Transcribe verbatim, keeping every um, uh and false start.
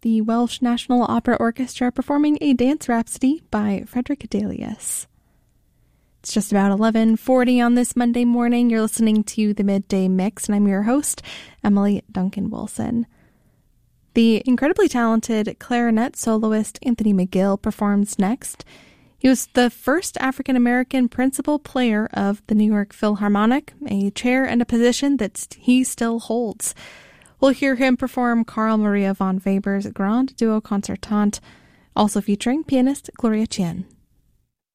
the Welsh National Opera Orchestra performing a dance rhapsody by Frederick Delius. It's just about eleven forty on this Monday morning. You're listening to the Midday Mix, and I'm your host, Emily Duncan Wilson. The incredibly talented clarinet soloist Anthony McGill performs next. He was the first African-American principal player of the New York Philharmonic, a chair and a position that he still holds. We'll hear him perform Carl Maria von Weber's Grand Duo Concertante, also featuring pianist Gloria Chien.